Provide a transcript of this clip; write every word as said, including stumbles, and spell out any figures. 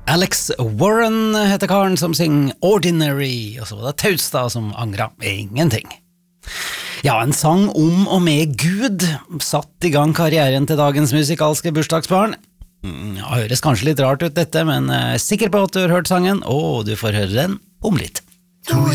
Alex Warren heter karen som synger Ordinary, og så var det Taustad som angra ingenting. Ja, en sang om og med Gud satt i gang karrieren til dagens musikalske bursdagsbarn. Ja, høres kanskje litt rart ut dette, men jeg er sikker på at du har hørt sangen, og du får høre den om litt. To